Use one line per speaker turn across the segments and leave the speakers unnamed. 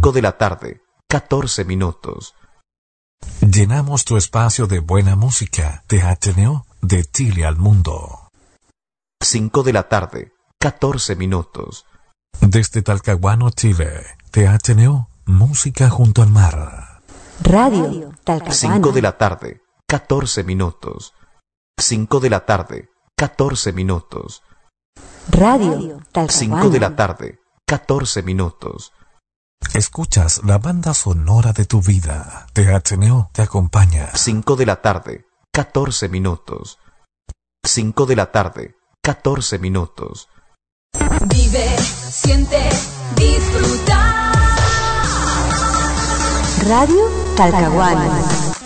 5 de la tarde, 14 minutos.
Llenamos tu espacio de buena música, THNO, de Chile al mundo.
5 de la tarde, 14 minutos.
Desde Talcahuano, Chile, THNO, música junto al mar.
Radio Talcahuano.
5 de la tarde, 14 minutos. 5 de la tarde, 14 minutos.
Radio Talcahuano.
5 de la tarde, 14 minutos.
Escuchas la banda sonora de tu vida. THNO te acompaña.
5 de la tarde, 14 minutos. 5 de la tarde, 14 minutos.
Vive, siente, disfruta.
Radio Talcahuano.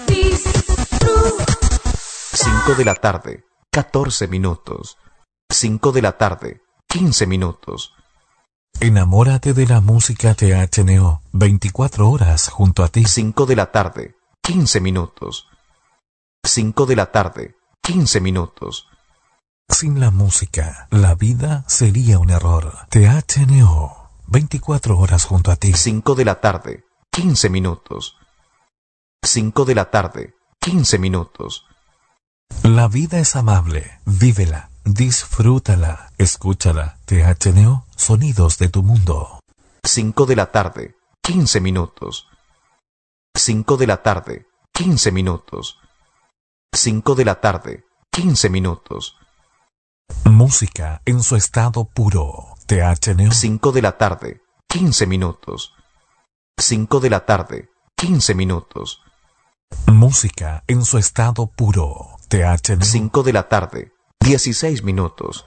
5 de la tarde, 14 minutos. 5 de la tarde, 15 minutos.
Enamórate de la música THNO, 24 horas junto a ti.
5 de la tarde, 15 minutos. 5 de la tarde, 15 minutos.
Sin la música, la vida sería un error. THNO, 24 horas junto a ti.
5 de la tarde, 15 minutos. 5 de la tarde, 15 minutos.
La vida es amable, vívela, disfrútala, escúchala. THNO, sonidos de tu mundo.
5 de la tarde, 15 minutos. 5 de la tarde, 15 minutos. 5 de la tarde, 15 minutos.
Música en su estado puro. THNO.
5 de la tarde, 15 minutos. 5 de la tarde, 15 minutos.
Música en su estado puro. THNO.
5 de la tarde, 16 minutos.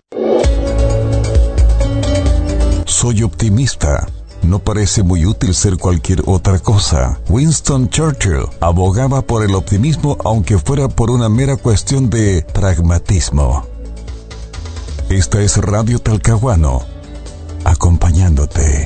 Soy optimista. No parece muy útil ser cualquier otra cosa. Winston Churchill abogaba por el optimismo aunque fuera por una mera cuestión de pragmatismo. Esta es Radio Talcahuano, acompañándote.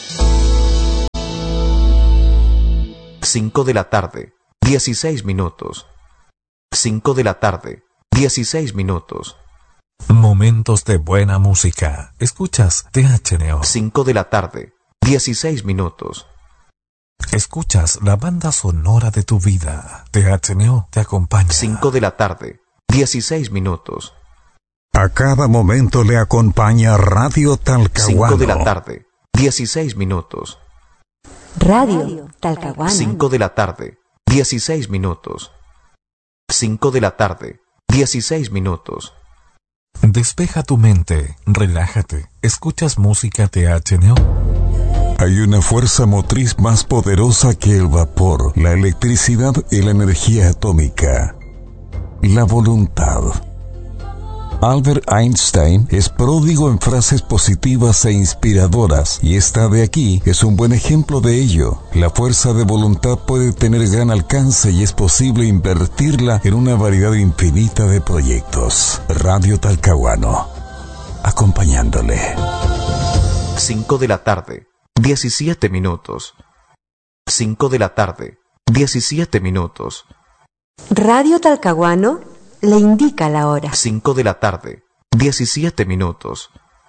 5 de la tarde, 16 minutos. 5 de la tarde, 16 minutos.
Momentos de buena música. Escuchas THNO.
5 de la tarde, 16 minutos.
Escuchas la banda sonora de tu vida. THNO te acompaña.
5 de la tarde, 16 minutos.
A cada momento le acompaña Radio Talcahuano.
5 de la tarde, 16 minutos.
Radio Talcahuano.
5 de la tarde, 16 minutos. 5 de la tarde, 16 minutos.
Despeja tu mente, relájate, escuchas música THNO.
Hay una fuerza motriz más poderosa que el vapor, la electricidad y la energía atómica. La voluntad. Albert Einstein es pródigo en frases positivas e inspiradoras, y esta de aquí es un buen ejemplo de ello. La fuerza de voluntad puede tener gran alcance y es posible invertirla en una variedad infinita de proyectos. Radio Talcahuano, acompañándole.
5 de la tarde, 17 minutos. 5 de la tarde, 17 minutos.
Radio Talcahuano le indica la hora.
5 de la tarde, 17 minutos.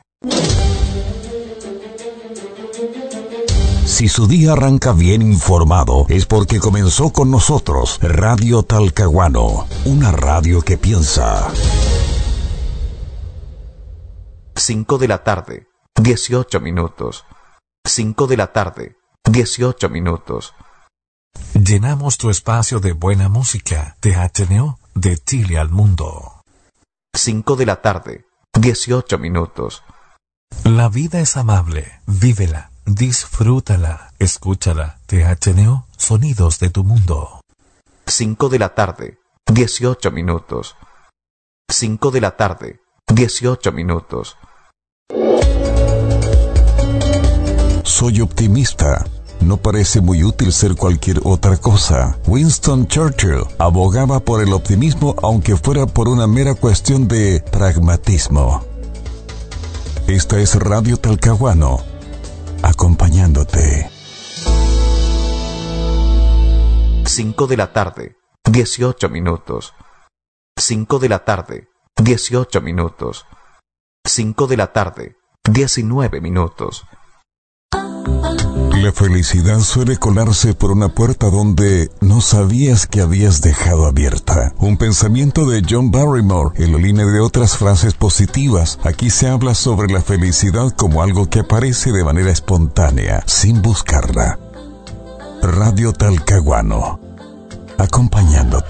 Si su día arranca bien informado, es porque comenzó con nosotros, Radio Talcahuano, una radio que piensa.
5 de la tarde, 18 minutos. 5 de la tarde, 18 minutos.
Llenamos tu espacio de buena música. THNO, de Chile al mundo.
5 de la tarde, 18 minutos.
La vida es amable, vívela, disfrútala, escúchala. THNO, sonidos de tu mundo.
5 de la tarde, 18 minutos. 5 de la tarde, 18 minutos.
Soy optimista. No parece muy útil ser cualquier otra cosa. Winston Churchill abogaba por el optimismo aunque fuera por una mera cuestión de pragmatismo. Esta es Radio Talcahuano, acompañándote.
5 de la tarde, 18 minutos. 5 de la tarde, 18 minutos. 5 de la tarde, 19 minutos.
La felicidad suele colarse por una puerta donde no sabías que habías dejado abierta. Un pensamiento de John Barrymore en la línea de otras frases positivas. Aquí se habla sobre la felicidad como algo que aparece de manera espontánea, sin buscarla. Radio Talcahuano, acompañándote.